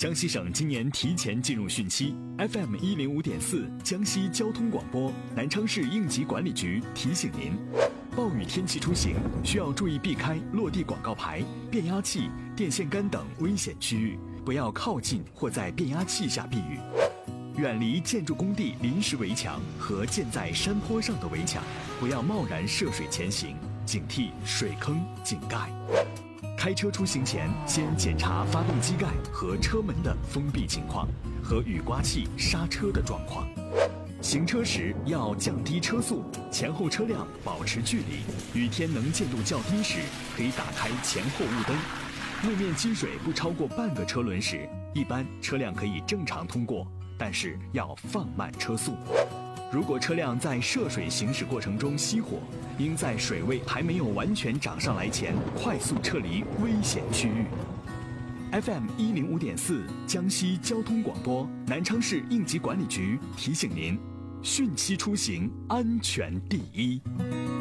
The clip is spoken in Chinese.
江西省今年提前进入汛期 ，FM 105.4江西交通广播南昌市应急管理局提醒您：暴雨天气出行需要注意避开落地广告牌、变压器、电线杆等危险区域，不要靠近或在变压器下避雨。远离建筑工地临时围墙和建在山坡上的围墙，不要贸然涉水前行，警惕水坑、井盖。开车出行前，先检查发动机盖和车门的封闭情况和雨刮器刹车的状况。行车时要降低车速，前后车辆保持距离。雨天能见度较低时，可以打开前后雾灯。路面积水不超过半个车轮时，一般车辆可以正常通过，但是要放慢车速。如果车辆在涉水行驶过程中熄火，应在水位还没有完全涨上来前快速撤离危险区域。FM 105.4江西交通广播南昌市应急管理局提醒您：汛期出行安全第一。